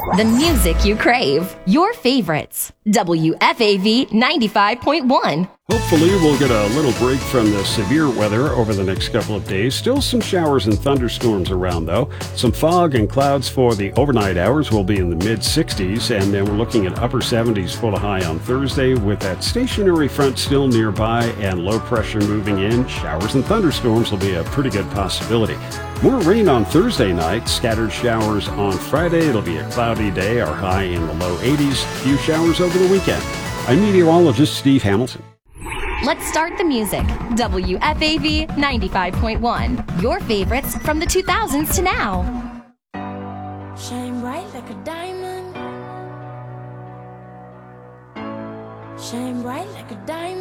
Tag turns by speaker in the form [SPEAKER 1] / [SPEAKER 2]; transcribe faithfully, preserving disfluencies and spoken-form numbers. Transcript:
[SPEAKER 1] The music you crave. Your favorites. W F A V ninety-five point one.
[SPEAKER 2] Hopefully, we'll get a little break from the severe weather over the next couple of days. Still some showers and thunderstorms around, though. Some fog and clouds for the overnight hours will be in the mid sixties, and then we're looking at upper seventies for the high on Thursday, with that stationary front still nearby and low pressure moving in. Showers and thunderstorms will be a pretty good possibility. More rain on Thursday night, scattered showers on Friday. It'll be a cloudy day, our high in the low eighties. Few showers over the weekend. I'm meteorologist Steve Hamilton.
[SPEAKER 1] Let's start the music. W F A V ninety-five point one. Your favorites from the two thousands to now.
[SPEAKER 3] Shine bright like a diamond. Shine bright like a diamond.